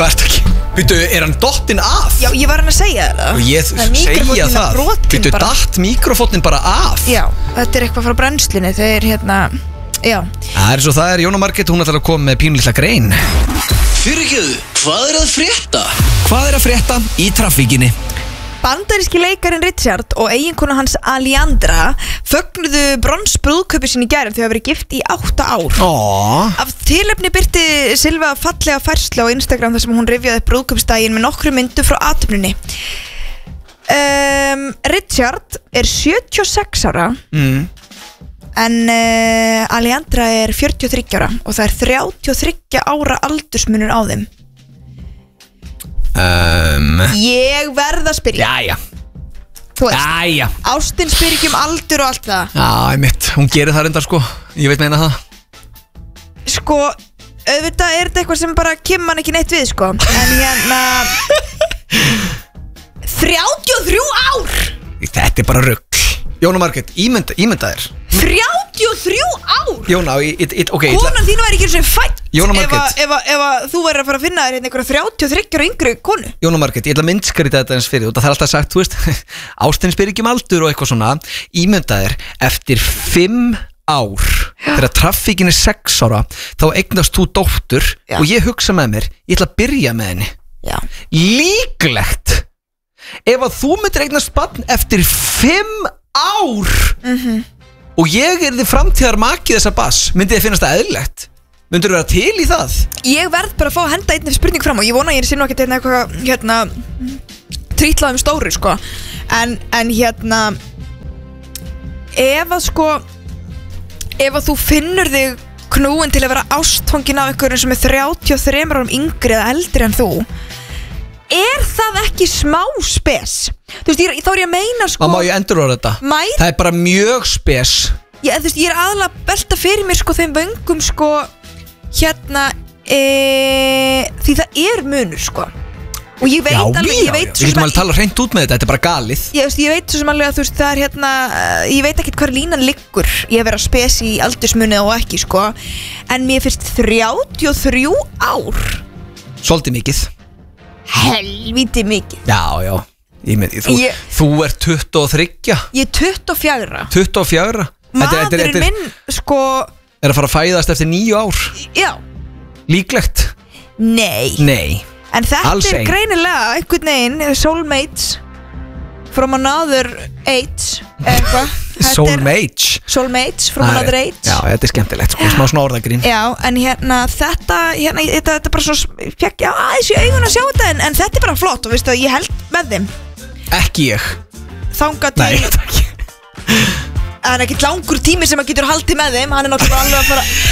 Hvað ertu ekki? Býtu, hann dottinn af? Já, ég var hann að segja það. Og ég segja það. Býtu, datt mikrofóninn bara af? Já, þetta eitthvað frá brennslunni. Þeir já. Það er Jóna Margrét, hún ætlar að koma með pínulitla grein. Fyrirgefðu, hvað að frétta? Hvað að frétta í traffíkinni? Bandaríski leikarinn Richard og eiginkona hans Alejandra fögnuðu bronsbrúðkaupi sín í gær en þau hafa verið gift í 8 ár. Af tilefni birti Silva fallega færslu á Instagram þar sem hún rifjaði upp brúðkaupsdaginn með nokkru myndu frá athöfninni. Richard er 76 ára en Alejandra er 43 ára og það er 33 ára aldursmunur á þeim. Ég verð að spyrja. Jæja. Þú veist, ástin spyr ekki aldur og allt það. Já, einmitt, hún gerir það reyndar sko. Ég veit meina það. Sko, auðvitað er þetta eitthvað sem bara kemur mann ekki neitt við sko. En 33 ár. Þetta er bara rugl. Jóna Margrét, ímynda þér 33 ár? Jóna, ok Konan þín var ekki sem fætt. Jóna Margrét, ef þú verður að fara að finna þér einhverja 33 ára yngri konu. Jóna Margrét, ég ætla að myndskrita þetta eins fyrir. Það er alltaf sagt, þú veist, ástin spyr ekki aldur og eitthvað svona. Ímynda þér, eftir 5 ár þegar traffíkin er 6 ára þá eignast þú dóttur. Og ég hugsa með mér, ég ætla að byrja með henni. Líklegt ef að þú myndir eignast barn eftir 5 ár og ég er þið framtíðar maki þessa bass, myndi þið finnast það eðlilegt? Myndir þú vera til í það? Ég verð bara að fá að henda einnig spurning fram og ég vona að ég sé nú ekki eitthvað trítlaðum stóri sko. En ef að þú finnur þig knúin til að vera ástfangin af einhverjum sem er 33 árum yngri eða eldri en þú, er það ekki smá spes? Þú veist, þá er ég að meina sko. Má ég endurorða þetta? Það er bara mjög spes. Þú veist, ég er aðalega að velta fyrir mér sko þeim vöngum sko því það er munur sko. Og ég veit alveg, ég veit við getum alveg að tala hreint út með þetta er bara galið. Ég veit svo sem alveg að þú veist, það er ég veit ekkert hvar línan liggur ég að vera spes í aldursmunni og ekki sko. En mér finnst 33 ár svolítið mikið. Helvíti mikið. Já þú ert 23. Ég er 24. 24. Maðurinn minn sko er að fara að fæðast eftir 9 ár. Já. Líklegt? Nei. En þetta er greinilega einhvern veginn soulmates from another age Soulmates from another age. Já, þetta er skemmtilegt sko, smá svona orðagrín. Já, en þetta er bara svo fekk aðeins í augun að sjá þetta en þetta er bara flott og veistu að ég held með þeim. Ekki ég. Þangað til. Nei, þetta ekki. Það er ekkert langur tími sem að getur haldið með þeim. Hann er náttúrulega alveg að fara